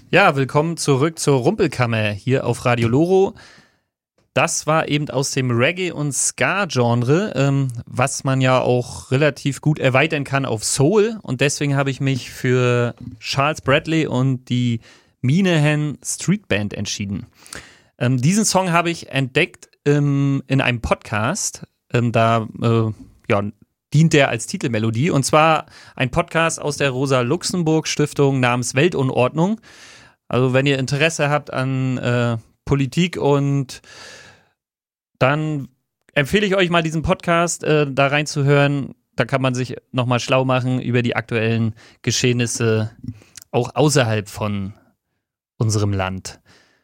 Ja, willkommen zurück zur Rumpelkammer hier auf Radio Loro. Das war eben aus dem Reggae- und Ska-Genre, was man ja auch relativ gut erweitern kann auf Soul. Und deswegen habe ich mich für Charles Bradley und die Minahan Street Band entschieden. Diesen Song habe ich entdeckt in einem Podcast. Dient der als Titelmelodie. Und zwar ein Podcast aus der Rosa-Luxemburg-Stiftung namens Weltunordnung. Also wenn ihr Interesse habt an Politik und dann empfehle ich euch mal diesen Podcast da reinzuhören. Da kann man sich nochmal schlau machen über die aktuellen Geschehnisse auch außerhalb von unserem Land.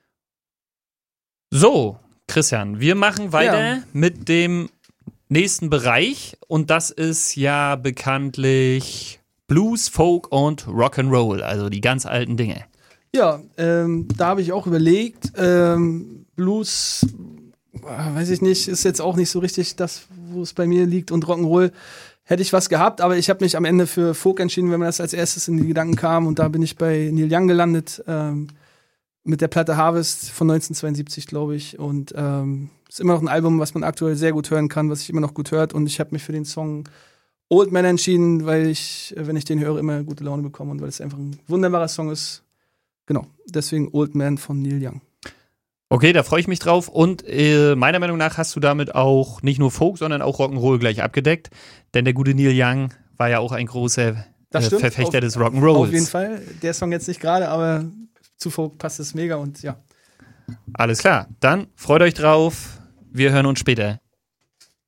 So, Christian, wir machen weiter mit dem nächsten Bereich und das ist ja bekanntlich Blues, Folk und Rock'n'Roll, also die ganz alten Dinge. Ja, da habe ich auch überlegt, Blues, weiß ich nicht, ist jetzt auch nicht so richtig das, wo es bei mir liegt, und Rock'n'Roll hätte ich was gehabt, aber ich habe mich am Ende für Folk entschieden, wenn mir das als erstes in die Gedanken kam, und da bin ich bei Neil Young gelandet, mit der Platte Harvest von 1972, glaube ich, und ist immer noch ein Album, was man aktuell sehr gut hören kann, was sich immer noch gut hört, und ich habe mich für den Song Old Man entschieden, weil ich, wenn ich den höre, immer gute Laune bekomme und weil es einfach ein wunderbarer Song ist. Genau, deswegen Old Man von Neil Young. Okay, da freue ich mich drauf. Und meiner Meinung nach hast du damit auch nicht nur Folk, sondern auch Rock'n'Roll gleich abgedeckt. Denn der gute Neil Young war ja auch ein großer Verfechter des Rock'n'Rolls. Auf jeden Fall. Der Song jetzt nicht gerade, aber zu Folk passt es mega und ja. Alles klar, dann freut euch drauf. Wir hören uns später.